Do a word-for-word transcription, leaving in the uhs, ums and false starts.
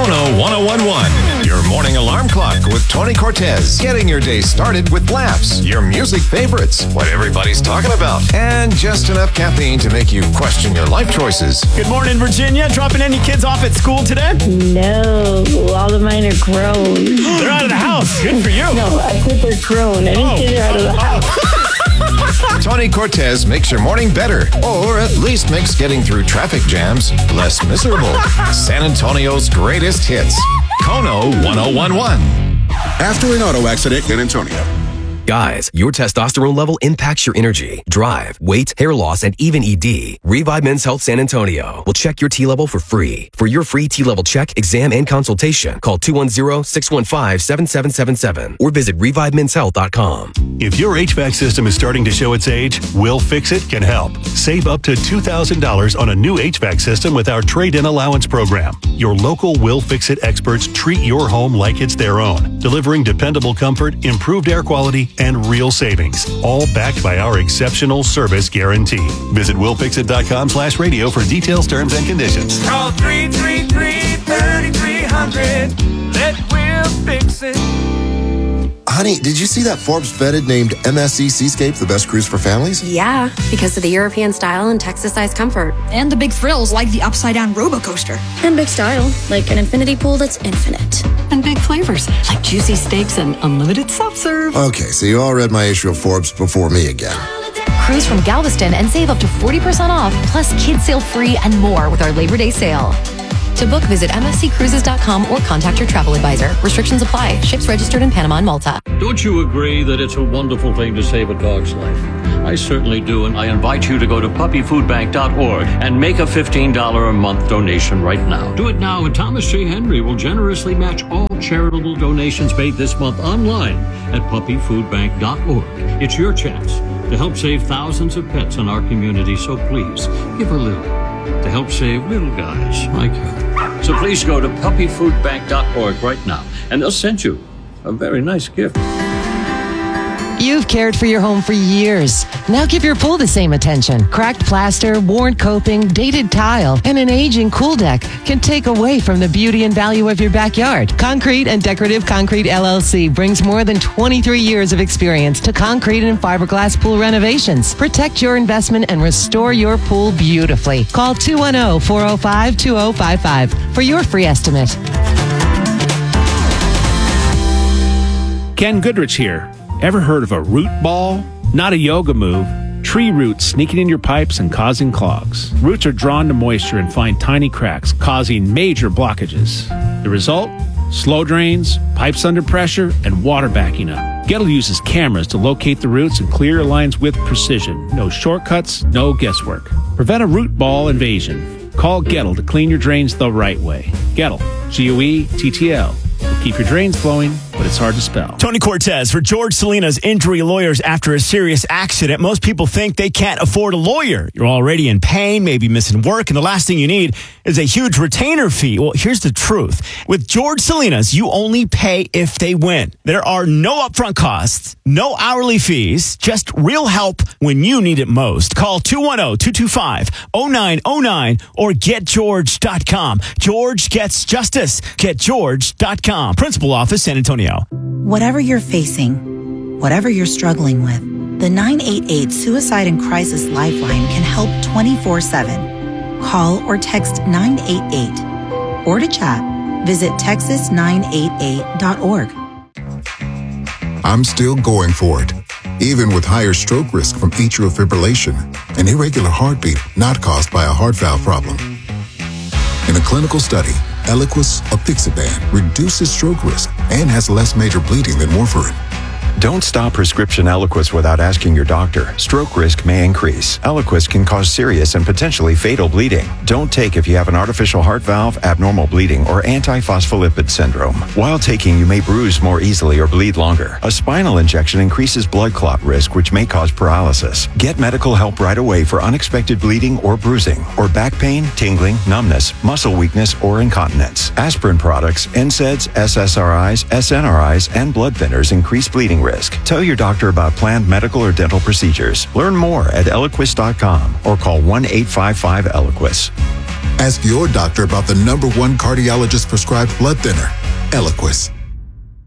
Kono ten eleven, your morning alarm clock with Tony Cortez. Getting your day started with laughs, your music favorites, what everybody's talking about, and just enough caffeine to make you question your life choices. Good morning, Virginia. Dropping any kids off at school today? No, all of mine are grown. They're out of the house. Good for you. No, I said they're grown. Any Oh. kids are out of the house. Tony Cortez makes your morning better, or at least makes getting through traffic jams less miserable. San Antonio's greatest hits. Kono ten eleven. After an auto accident in Antonio. Guys, your testosterone level impacts your energy, drive, weight, hair loss, and even E D. Revive Men's Health San Antonio will check your T level for free. For your free T level check, exam, and consultation, call two one zero, six one five, seven seven seven seven or visit revive mens health dot com. If your H V A C system is starting to show its age, Will Fix It can help. Save up to two thousand dollars on a new H V A C system with our trade-in allowance program. Your local Will Fix It experts treat your home like it's their own, delivering dependable comfort, improved air quality, and real savings, all backed by our exceptional service guarantee. Visit will fix it dot com slash radio for details, terms, and conditions. Call three three three, three three zero zero. Let Will Fix It. Honey, did you see that Forbes vetted named M S C Seascape the best cruise for families? Yeah, because of the European style and Texas-sized comfort. And the big thrills like the upside-down roller coaster. And big style, like an infinity pool that's infinite. And big flavors, like juicy steaks and unlimited soft serve. Okay, so you all read my issue of Forbes before me again. Cruise from Galveston and save up to forty percent off, plus kids sail free and more with our Labor Day sale. To book, visit m s c cruises dot com or contact your travel advisor. Restrictions apply. Ships registered in Panama and Malta. Don't you agree that it's a wonderful thing to save a dog's life? I certainly do, and I invite you to go to puppy food bank dot org and make a fifteen dollars a month donation right now. Do it now, and Thomas J. Henry will generously match all charitable donations made this month online at puppy food bank dot org. It's your chance to help save thousands of pets in our community, so please give a little to help save little guys like you. So please go to puppy food bank dot org right now, and they'll send you a very nice gift. You've cared for your home for years. Now give your pool the same attention. Cracked plaster, worn coping, dated tile, and an aging cool deck can take away from the beauty and value of your backyard. Concrete and Decorative Concrete L L C brings more than twenty-three years of experience to concrete and fiberglass pool renovations. Protect your investment and restore your pool beautifully. Call two one zero, four zero five, two zero five five for your free estimate. Ken Goodrich here. Ever heard of a root ball? Not a yoga move. Tree roots sneaking in your pipes and causing clogs. Roots are drawn to moisture and find tiny cracks, causing major blockages. The result? Slow drains, pipes under pressure, and water backing up. Gettle uses cameras to locate the roots and clear your lines with precision. No shortcuts, no guesswork. Prevent a root ball invasion. Call Gettle to clean your drains the right way. Gettle, G O E T T L. Keep your drains flowing, but it's hard to spell. Tony Cortez for George Salinas Injury Lawyers after a serious accident. Most people think they can't afford a lawyer. You're already in pain, maybe missing work, and the last thing you need is a huge retainer fee. Well, here's the truth. With George Salinas, you only pay if they win. There are no upfront costs, no hourly fees, just real help when you need it most. Call two one zero, two two five, zero nine zero nine or get george dot com. George gets justice. get george dot com. Principal Office, San Antonio. Whatever you're facing, whatever you're struggling with, the nine eight eight Suicide and Crisis Lifeline can help twenty-four seven. Call or text nine eight eight. Or to chat, visit texas nine eight eight dot org. I'm still going for it, even with higher stroke risk from atrial fibrillation, an irregular heartbeat not caused by a heart valve problem. In a clinical study, Eliquis apixaban reduces stroke risk and has less major bleeding than warfarin. Don't stop prescription Eliquis without asking your doctor. Stroke risk may increase. Eliquis can cause serious and potentially fatal bleeding. Don't take if you have an artificial heart valve, abnormal bleeding, or antiphospholipid syndrome. While taking, you may bruise more easily or bleed longer. A spinal injection increases blood clot risk, which may cause paralysis. Get medical help right away for unexpected bleeding or bruising, or back pain, tingling, numbness, muscle weakness, or incontinence. Aspirin products, N SAIDs, S S R Is, S N R Is, and blood thinners increase bleeding risk. Tell your doctor about planned medical or dental procedures. Learn more at eliquis dot com or call one eight five five Eliquis. Ask your doctor about the number one cardiologist prescribed blood thinner, Eliquis.